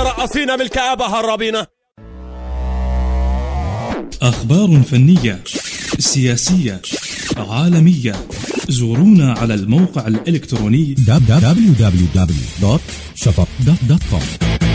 مترأسين من الكآبة هربين. أخبار فنية، سياسية، عالمية. زورونا على الموقع الإلكتروني www.shafaq.com.